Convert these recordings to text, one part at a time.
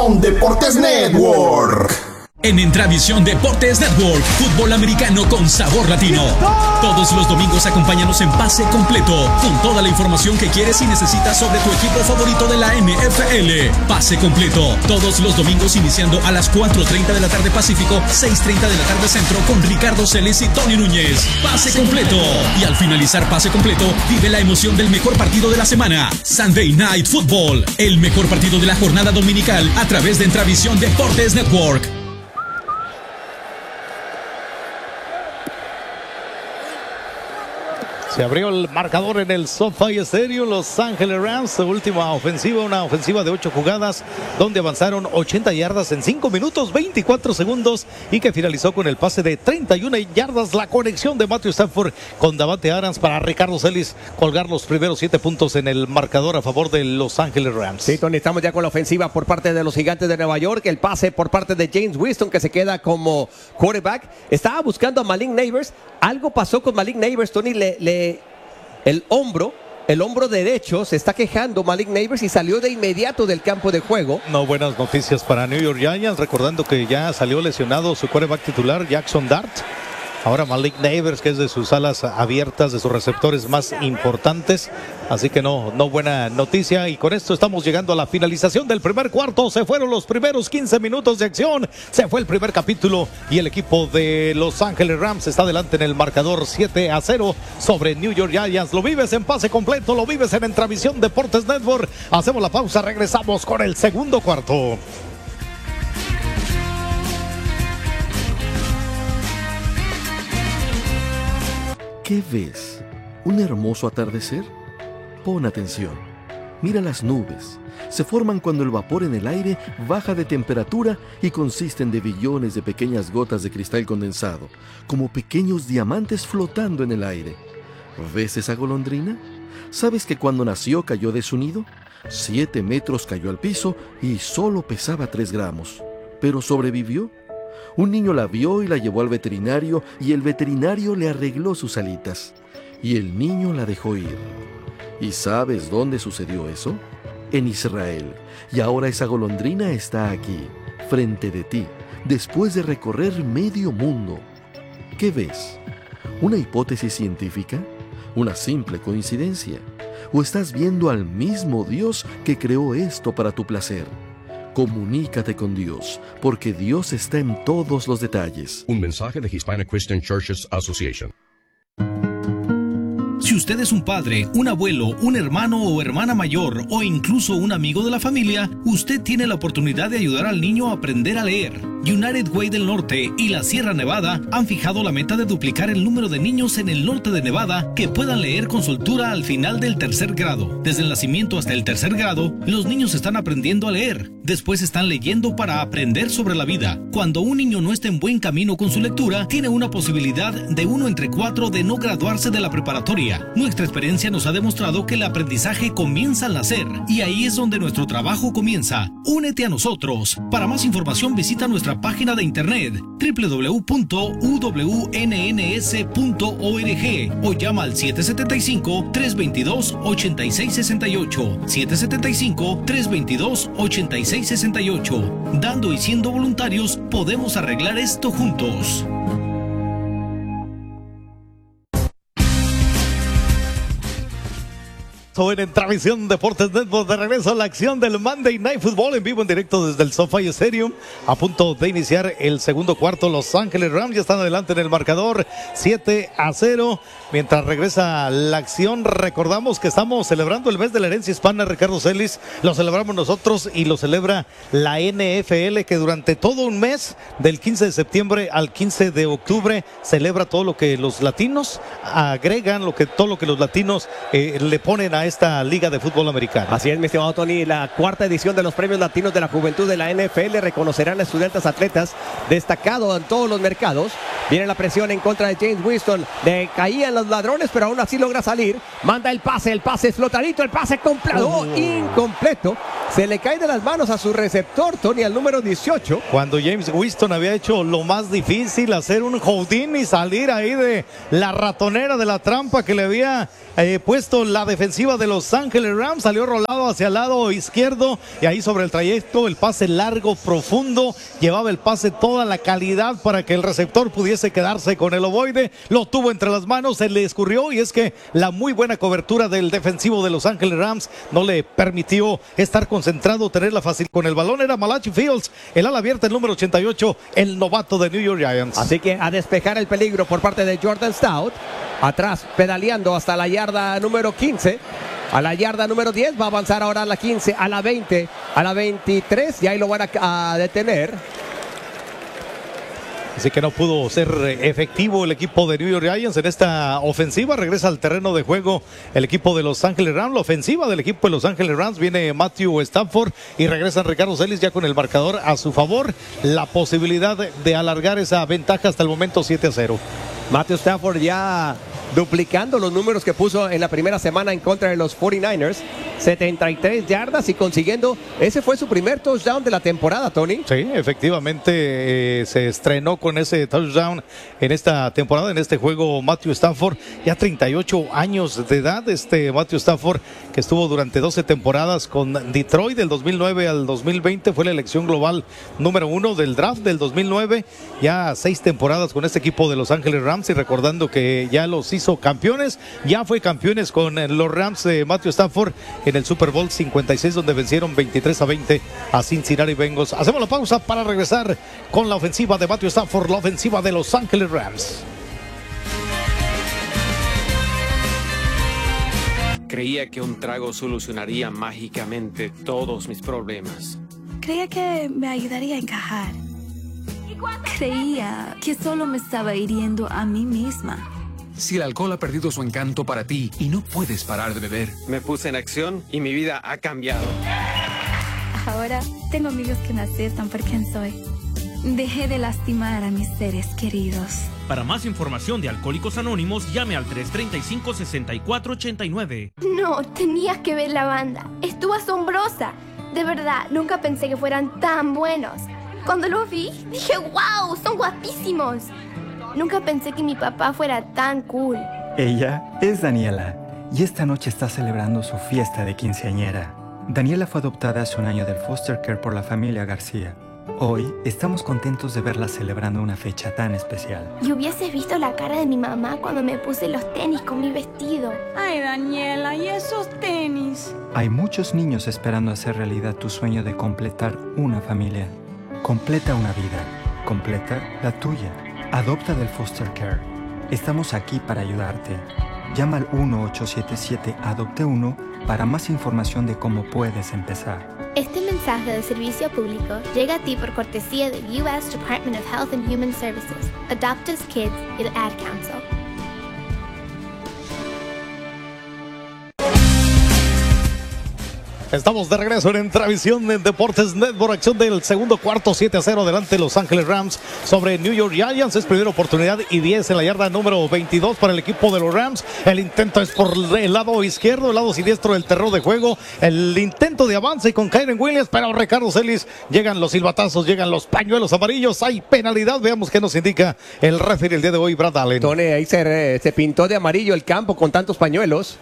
Intravisión Deportes Network. En Intravisión Deportes Network, fútbol americano con sabor latino. Todos los domingos acompáñanos en Pase Completo, con toda la información que quieres y necesitas sobre tu equipo favorito de la NFL. Pase Completo, todos los domingos iniciando a las 4:30 de la tarde Pacífico, 6:30 de la tarde Centro, con Ricardo Celis y Tony Núñez. Pase Completo. Y al finalizar Pase Completo, vive la emoción del mejor partido de la semana, Sunday Night Football, el mejor partido de la jornada dominical a través de Intravisión Deportes Network. Se abrió el marcador en el SoFi Stadium. Los Ángeles Rams, última ofensiva, una ofensiva de 8 jugadas, donde avanzaron 80 yardas en 5 minutos 24 segundos y que finalizó con el pase de 31 yardas. La conexión de Matthew Stafford con Davante Adams para Ricardo Celis colgar los primeros 7 puntos en el marcador a favor de Los Ángeles Rams. Sí, Tony, estamos ya con la ofensiva por parte de los Gigantes de Nueva York. El pase por parte de James Winston, que se queda como quarterback. Estaba buscando a Malik Nabers. Algo pasó con Malik Nabers, Tony. El hombro derecho se está quejando Malik Nabers y salió de inmediato del campo de juego. No buenas noticias para New York Giants, recordando que ya salió lesionado su quarterback titular, Jackson Dart. Ahora Malik Nabers, que es de sus alas abiertas, de sus receptores más importantes. Así que no buena noticia. Y con esto estamos llegando a la finalización del primer cuarto. Se fueron los primeros 15 minutos de acción. Se fue el primer capítulo y el equipo de Los Ángeles Rams está adelante en el marcador 7-0 sobre New York Giants. Lo vives en Pase Completo, lo vives en Intravisión Deportes Network. Hacemos la pausa, regresamos con el segundo cuarto. ¿Qué ves? ¿Un hermoso atardecer? Pon atención. Mira las nubes. Se forman cuando el vapor en el aire baja de temperatura y consisten de billones de pequeñas gotas de cristal condensado, como pequeños diamantes flotando en el aire. ¿Ves esa golondrina? ¿Sabes que cuando nació cayó de su nido? 7 metros cayó al piso y solo pesaba 3 gramos. ¿Pero sobrevivió? Un niño la vio y la llevó al veterinario y el veterinario le arregló sus alitas. Y el niño la dejó ir. ¿Y sabes dónde sucedió eso? En Israel. Y ahora esa golondrina está aquí, frente de ti, después de recorrer medio mundo. ¿Qué ves? ¿Una hipótesis científica? ¿Una simple coincidencia? ¿O estás viendo al mismo Dios que creó esto para tu placer? Comunícate con Dios, porque Dios está en todos los detalles. Un mensaje de Hispanic Christian Churches Association. Si usted es un padre, un abuelo, un hermano o hermana mayor o incluso un amigo de la familia, usted tiene la oportunidad de ayudar al niño a aprender a leer. United Way del Norte y la Sierra Nevada han fijado la meta de duplicar el número de niños en el norte de Nevada que puedan leer con soltura al final del 3er grado. Desde el nacimiento hasta el 3er grado, los niños están aprendiendo a leer. Después están leyendo para aprender sobre la vida. Cuando un niño no está en buen camino con su lectura, tiene una posibilidad de 1 entre 4 de no graduarse de la preparatoria. Nuestra experiencia nos ha demostrado que el aprendizaje comienza al nacer y ahí es donde nuestro trabajo comienza. Únete a nosotros. Para más información visita nuestra página de internet www.uwnns.org o llama al 775-322-8668. 775-322-8668. Dando y siendo voluntarios, podemos arreglar esto juntos. En Intravisión Deportes Network, de regreso a la acción del Monday Night Football en vivo, en directo desde el SoFi Stadium. A punto de iniciar el segundo cuarto, Los Ángeles Rams ya están adelante en el marcador 7-0. Mientras regresa la acción, recordamos que estamos celebrando el mes de la herencia hispana, Ricardo Celis. Lo celebramos nosotros y lo celebra la NFL, que durante todo un mes, del 15 de septiembre al 15 de octubre, celebra todo lo que los latinos agregan, todo lo que los latinos le ponen a esta liga de fútbol americano. Así es, mi estimado Tony, la 4ª edición de los premios latinos de la juventud de la NFL reconocerán a estudiantes atletas destacados en todos los mercados. Viene la presión en contra de James Winston, le caían los ladrones, pero aún así logra salir, manda el pase es flotadito, el pase completo, incompleto. Se le cae de las manos a su receptor, Tony, al número 18. Cuando James Winston había hecho lo más difícil, hacer un holding y salir ahí de la ratonera de la trampa que le había puesto la defensiva de Los Ángeles Rams, salió rolado hacia el lado izquierdo y ahí sobre el trayecto, el pase largo, profundo, llevaba el pase toda la calidad para que el receptor pudiese quedarse con el ovoide, lo tuvo entre las manos, se le escurrió y es que la muy buena cobertura del defensivo de Los Ángeles Rams no le permitió estar concentrado, tenerla fácil con el balón. Era Malachi Fields, el ala abierta, el número 88, el novato de New York Giants. Así que a despejar el peligro por parte de Jordan Stout, atrás pedaleando hasta la yarda número 15, a la yarda número 10, va a avanzar ahora a la 15, a la 20, a la 23 y ahí lo van a detener. Así que no pudo ser efectivo el equipo de New York Giants en esta ofensiva. Regresa al terreno de juego el equipo de Los Ángeles Rams. La ofensiva del equipo de Los Ángeles Rams, viene Matthew Stafford y regresa Ricardo Celis ya con el marcador a su favor. La posibilidad de alargar esa ventaja hasta el momento 7-0. Matthew Stafford ya duplicando los números que puso en la primera semana en contra de los 49ers, 73 yardas y consiguiendo, ese fue su primer touchdown de la temporada, Tony. Sí, efectivamente se estrenó con ese touchdown en esta temporada, en este juego Matthew Stafford, ya 38 años de edad, Matthew Stafford que estuvo durante 12 temporadas con Detroit del 2009 al 2020, fue la elección global número 1 del draft del 2009, ya 6 temporadas con este equipo de Los Ángeles Rams y recordando que ya los hizo campeones, ya fue campeones con los Rams de Matthew Stafford en el Super Bowl 56 donde vencieron 23-20 a Cincinnati Bengals. Hacemos la pausa para regresar con la ofensiva de Matthew Stafford, la ofensiva de Los Ángeles Rams. Creía que un trago solucionaría mágicamente todos mis problemas. Creía que me ayudaría a encajar. Creía que solo me estaba hiriendo a mí misma. Si el alcohol ha perdido su encanto para ti y no puedes parar de beber. Me puse en acción y mi vida ha cambiado. Ahora tengo amigos que me aceptan por quien soy. Dejé de lastimar a mis seres queridos. Para más información de Alcohólicos Anónimos, llame al 335-6489. No, tenías que ver la banda. Estuvo asombrosa. De verdad, nunca pensé que fueran tan buenos. Cuando los vi, dije, wow, son guapísimos. Nunca pensé que mi papá fuera tan cool. Ella es Daniela y esta noche está celebrando su fiesta de quinceañera. Daniela fue adoptada hace un año del foster care por la familia García. Hoy estamos contentos de verla celebrando una fecha tan especial. Y hubieses visto la cara de mi mamá cuando me puse los tenis con mi vestido. Ay, Daniela, ¿y esos tenis? Hay muchos niños esperando hacer realidad tu sueño de completar una familia. Completa una vida. Completa la tuya. Adopta del foster care. Estamos aquí para ayudarte. Llama al 1-877-ADOPTE-1 para más información de cómo puedes empezar. Este mensaje de servicio público llega a ti por cortesía del U.S. Department of Health and Human Services, Adopt Us Kids y el Ad Council. Estamos de regreso en Entravisión en Deportes Network, acción del segundo cuarto, 7-0 adelante Los Ángeles Rams sobre New York Giants, es primera oportunidad y 10 en la yarda número 22 para el equipo de los Rams, el intento es por el lado izquierdo, el lado siniestro del terreno de juego, el intento de avance con Kyren Williams, pero Ricardo Celis, llegan los silbatazos, llegan los pañuelos amarillos, hay penalidad, veamos qué nos indica el referee el día de hoy, Brad Allen. Tony, ahí se pintó de amarillo el campo con tantos pañuelos.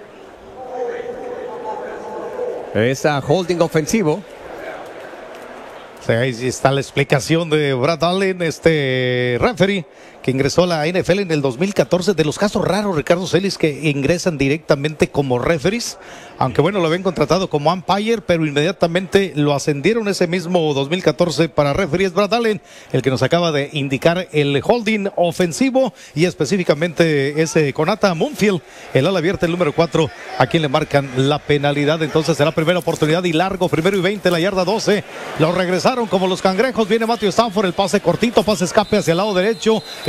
Esa holding ofensivo. Sí, ahí está la explicación de Brad Allen, referee que ingresó a la NFL en el 2014. De los casos raros, Ricardo Celis, que ingresan directamente como referees, aunque bueno, lo habían contratado como umpire, pero inmediatamente lo ascendieron ese mismo 2014 para referee. Es Brad Allen el que nos acaba de indicar el holding ofensivo y específicamente ese Konata Munfield, el ala abierta, el número 4, a quien le marcan la penalidad. Entonces será primera oportunidad y largo, primero y 20, la yarda 12. Lo regresaron como los cangrejos, viene Matthew Stafford, el pase cortito, pase escape hacia el lado derecho,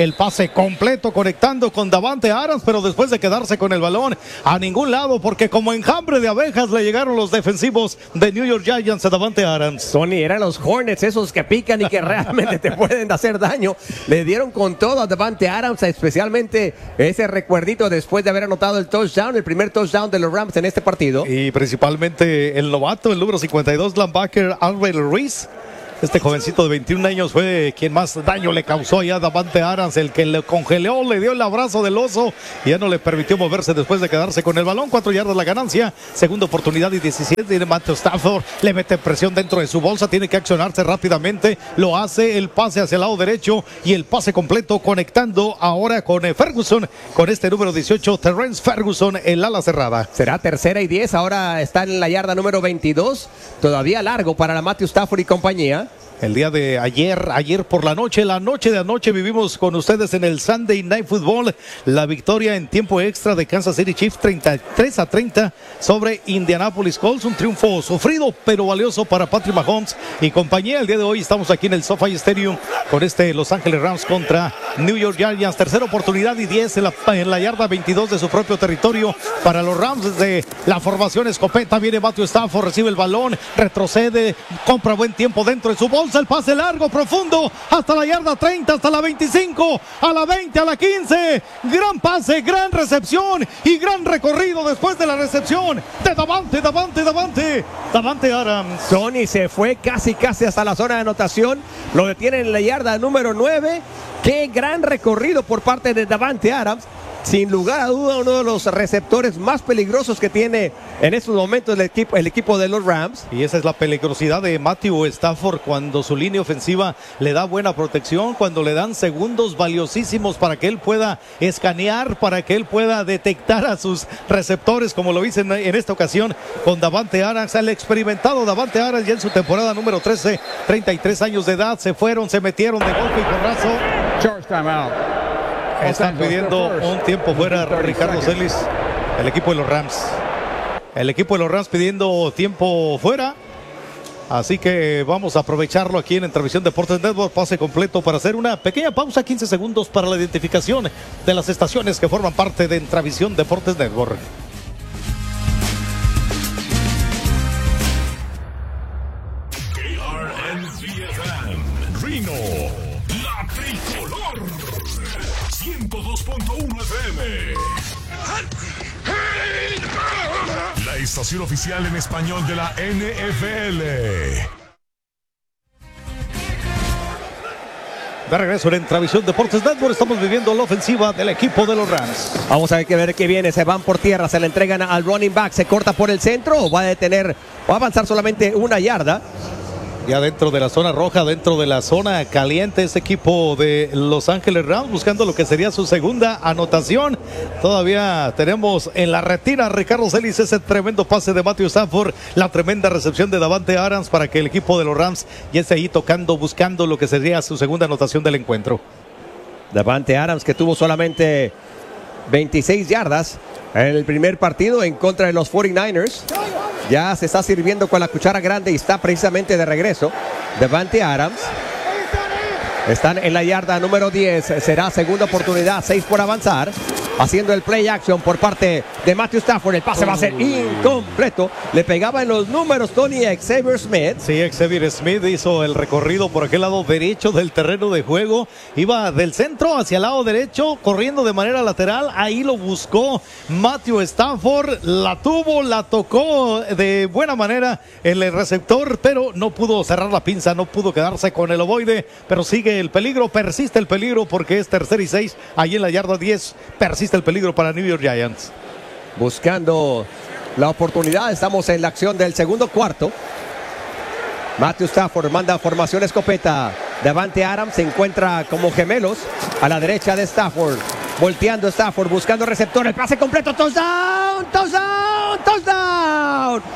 el pase completo conectando con Davante Adams, pero después de quedarse con el balón a ningún lado, porque como enjambre de abejas le llegaron los defensivos de New York Giants a Davante Adams. Tony, eran los Hornets esos que pican y que realmente te pueden hacer daño. Le dieron con todo a Davante Adams, especialmente ese recuerdito después de haber anotado el touchdown, el primer touchdown de los Rams en este partido. Y principalmente el novato, el número 52, linebacker Alvin Reese. Este jovencito de 21 años fue quien más daño le causó allá a Davante Adams, el que le congeló, le dio el abrazo del oso y ya no le permitió moverse después de quedarse con el balón. 4 yardas la ganancia, segunda oportunidad y 17. Tiene Matthew Stafford, le mete presión dentro de su bolsa, tiene que accionarse rápidamente, lo hace, el pase hacia el lado derecho y el pase completo conectando ahora con Ferguson, con este número 18, Terrence Ferguson, el ala cerrada. Será 3rd y 10, ahora está en la yarda número 22, todavía largo para la Matthew Stafford y compañía. El día de ayer por la noche de anoche vivimos con ustedes en el Sunday Night Football la victoria en tiempo extra de Kansas City Chiefs 33-30 sobre Indianapolis Colts, un triunfo sufrido pero valioso para Patrick Mahomes y compañía. El día de hoy estamos aquí en el SoFi Stadium con Los Ángeles Rams contra New York Giants, tercera oportunidad y 10 en la yarda 22 de su propio territorio para los Rams. Desde la formación escopeta viene Matthew Stafford, recibe el balón, retrocede, compra buen tiempo dentro de su bolsa, el pase largo, profundo, hasta la yarda 30, hasta la 25, a la 20, a la 15, gran pase, gran recepción y gran recorrido después de la recepción de Davante Adams. Tony se fue casi hasta la zona de anotación, lo detiene en la yarda número 9, qué gran recorrido por parte de Davante Adams. Sin lugar a duda, uno de los receptores más peligrosos que tiene en estos momentos el equipo de los Rams. Y esa es la peligrosidad de Matthew Stafford, cuando su línea ofensiva le da buena protección, cuando le dan segundos valiosísimos para que él pueda escanear, para que él pueda detectar a sus receptores, como lo hizo en esta ocasión con Davante Adams. El experimentado Davante Adams ya en su temporada número 13, 33 años de edad, se metieron de golpe y porrazo. Charge timeout. Están pidiendo un tiempo fuera, Ricardo Celis, el equipo de los Rams. El equipo de los Rams pidiendo tiempo fuera. Así que vamos a aprovecharlo aquí en Entrevisión Deportes Network. Pase completo para hacer una pequeña pausa, 15 segundos para la identificación de las estaciones que forman parte de Entrevisión Deportes Network. Reno, la tricolor. 102.1 FM. La estación oficial en español de la NFL. De regreso en Entrevisión Deportes Network, estamos viviendo la ofensiva del equipo de los Rams. Vamos a ver qué viene, se van por tierra, se le entregan al running back, se corta por el centro o va a avanzar solamente 1 yarda. Ya dentro de la zona roja, dentro de la zona caliente, ese equipo de Los Ángeles Rams buscando lo que sería su segunda anotación. Todavía tenemos en la retina, Ricardo Celis, ese tremendo pase de Matthew Stafford, la tremenda recepción de Davante Adams para que el equipo de los Rams ya esté ahí tocando, buscando lo que sería su segunda anotación del encuentro. Davante Adams, que tuvo solamente 26 yardas en el primer partido en contra de los 49ers. Ya se está sirviendo con la cuchara grande y está precisamente de regreso Davante Adams. Están en la yarda número 10. Será segunda oportunidad, 6 por avanzar. Haciendo el play action por parte de Matthew Stafford. El pase va a ser incompleto. Le pegaba en los números Tony a Xavier Smith. Sí, Xavier Smith hizo el recorrido por aquel lado derecho del terreno de juego. Iba del centro hacia el lado derecho, corriendo de manera lateral. Ahí lo buscó Matthew Stafford. La tuvo, la tocó de buena manera el receptor, pero no pudo cerrar la pinza, no pudo quedarse con el ovoide. Pero sigue el peligro, persiste el peligro porque es 3rd y 6. Ahí en la yarda 10 persiste el peligro para New York Giants. Buscando la oportunidad, estamos en la acción del segundo cuarto. Matthew Stafford manda formación escopeta. Davante Adams se encuentra como gemelos a la derecha de Stafford. Volteando Stafford, buscando receptor. El pase completo. Touchdown, touchdown, touchdown. Kareem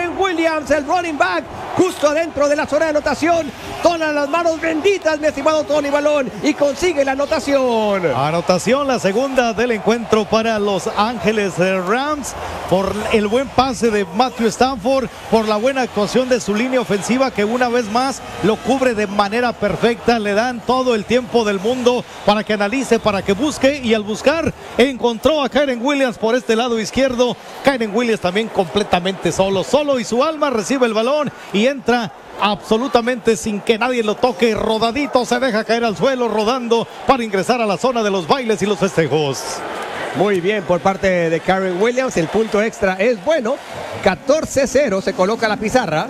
Karen Williams, el running back, justo dentro de la zona de anotación. Todas las manos benditas, mi estimado Tony Balón, y consigue la anotación. Anotación, la segunda del encuentro para Los Ángeles Rams, por el buen pase de Matthew Stafford, por la buena actuación de su línea ofensiva, que una vez más lo cubre de manera perfecta. Le dan todo el tiempo del mundo para que analice, para que busque, y al buscar encontró a Karen Williams por este lado izquierdo. Karen Williams también completamente solo y su alma, recibe el balón y entra absolutamente sin que nadie lo toque, rodadito, se deja caer al suelo rodando para ingresar a la zona de los bailes y los festejos. Muy bien por parte de Karen Williams, el punto extra es bueno. 14-0 se coloca la pizarra.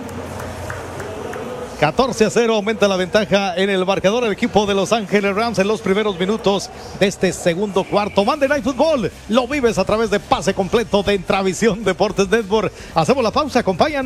14-0 aumenta la ventaja en el marcador el equipo de Los Ángeles Rams en los primeros minutos de este segundo cuarto. Monday Night Football lo vives a través de pase completo de Intravisión Deportes Network. Hacemos la pausa, acompáñanos.